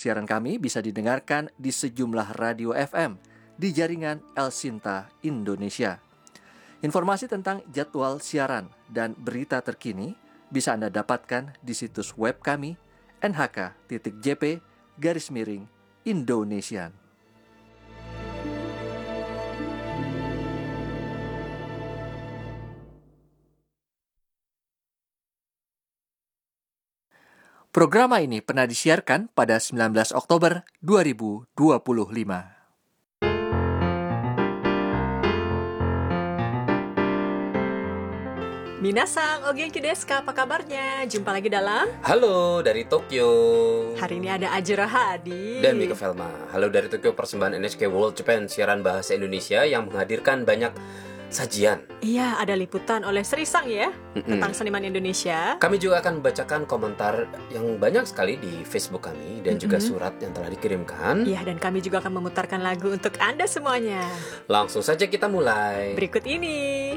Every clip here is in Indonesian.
Siaran kami bisa didengarkan di sejumlah radio FM di jaringan El Sinta Indonesia. Informasi tentang jadwal siaran dan berita terkini bisa Anda dapatkan di situs web kami nhk.jp/Indonesian. Program ini pernah disiarkan pada 19 Oktober 2025. Minasang, o genki desu ka? Apa kabarnya? Jumpa lagi dalam Halo dari Tokyo. Hari ini ada Ajura Hadi Dan Mika Velma. Halo dari Tokyo, persembahan NHK World Japan, siaran bahasa Indonesia yang menghadirkan banyak sajian. Iya, ada liputan oleh Sri Sang ya tentang seniman Indonesia. Kami juga akan membacakan komentar yang banyak sekali di Facebook kami dan juga surat yang telah dikirimkan. Iya, dan kami juga akan memutarkan lagu untuk Anda semuanya. Langsung saja kita mulai. Berikut ini.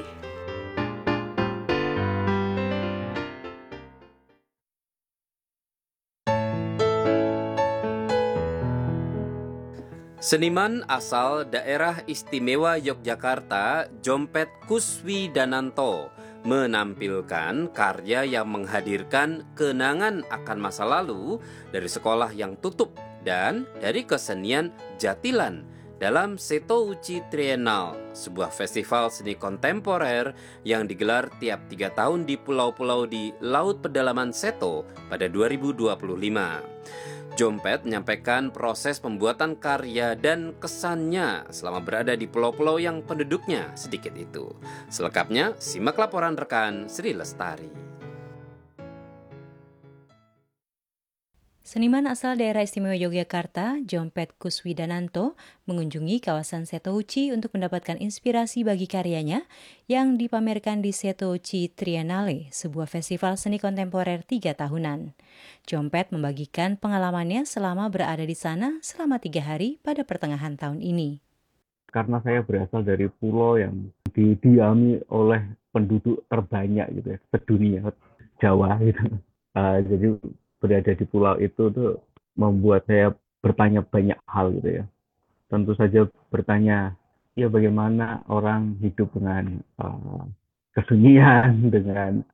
Seniman asal daerah istimewa Yogyakarta, Jompet Kuswidananto, menampilkan karya yang menghadirkan kenangan akan masa lalu dari sekolah yang tutup dan dari kesenian Jatilan dalam Setouchi Triennale, sebuah festival seni kontemporer yang digelar tiap 3 tahun di pulau-pulau di Laut Pedalaman Seto pada 2025. Jompet menyampaikan proses pembuatan karya dan kesannya selama berada di pulau-pulau yang penduduknya sedikit itu. Selengkapnya, simak laporan rekan Sri Lestari. Seniman asal daerah istimewa Yogyakarta, Jompet Kuswidananto, mengunjungi kawasan Setouchi untuk mendapatkan inspirasi bagi karyanya yang dipamerkan di Setouchi Triennale, sebuah festival seni kontemporer 3 tahunan. Jompet membagikan pengalamannya selama berada di sana selama 3 hari pada pertengahan tahun ini. Karena saya berasal dari pulau yang didiami oleh penduduk terbanyak gitu ya, sedunia, Jawa gitu. Jadi berada di pulau itu tuh membuat saya bertanya banyak hal gitu ya. Tentu saja bertanya, ya bagaimana orang hidup dengan kesunyian, dengan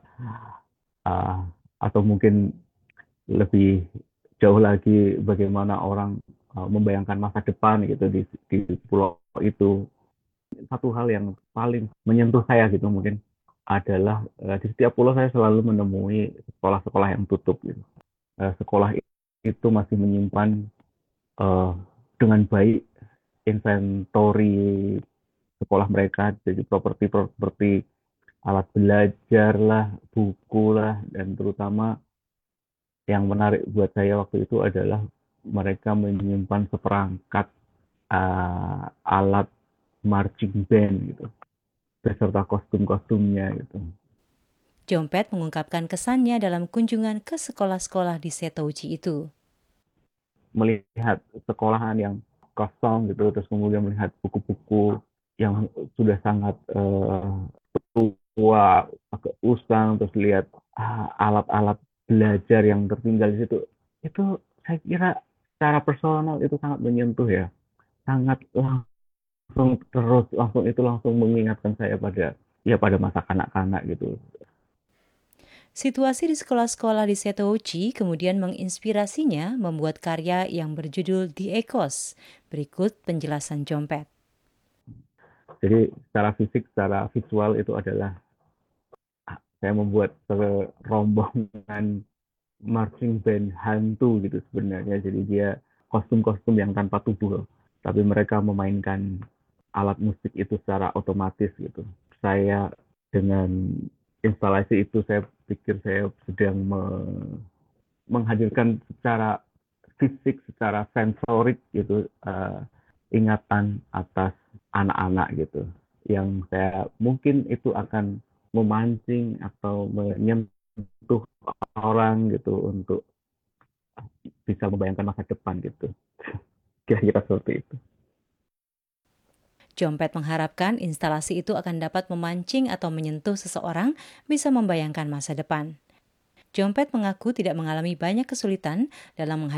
atau mungkin lebih jauh lagi bagaimana orang membayangkan masa depan gitu di pulau itu. Satu hal yang paling menyentuh saya gitu mungkin adalah di setiap pulau saya selalu menemui sekolah-sekolah yang tutup gitu. Sekolah itu masih menyimpan dengan baik inventory sekolah mereka, jadi properti alat belajar lah, buku lah, dan terutama yang menarik buat saya waktu itu adalah mereka menyimpan seperangkat alat marching band gitu, beserta kostum-kostumnya gitu. Jompet mengungkapkan kesannya dalam kunjungan ke sekolah-sekolah di Setouchi itu. Melihat sekolahan yang kosong gitu, terus kemudian melihat buku-buku yang sudah sangat tua, agak usang, terus lihat alat-alat belajar yang tertinggal di situ. Itu saya kira secara personal itu sangat menyentuh ya, sangat langsung mengingatkan saya pada masa kanak-kanak gitu. Situasi di sekolah-sekolah di Setouchi kemudian menginspirasinya membuat karya yang berjudul The Echoes. Berikut penjelasan Jompet. Jadi secara fisik, secara visual itu adalah saya membuat rombongan marching band hantu gitu sebenarnya. Jadi dia kostum-kostum yang tanpa tubuh, tapi mereka memainkan alat musik itu secara otomatis gitu. Saya dengan instalasi itu saya pikir saya sedang menghadirkan secara fisik, secara sensorik gitu ingatan atas anak-anak gitu, yang saya mungkin itu akan memancing atau menyentuh orang gitu untuk bisa membayangkan masa depan gitu. Kira-kira seperti itu. Jompet mengharapkan instalasi itu akan dapat memancing atau menyentuh seseorang bisa membayangkan masa depan. Jompet mengaku tidak mengalami banyak kesulitan dalam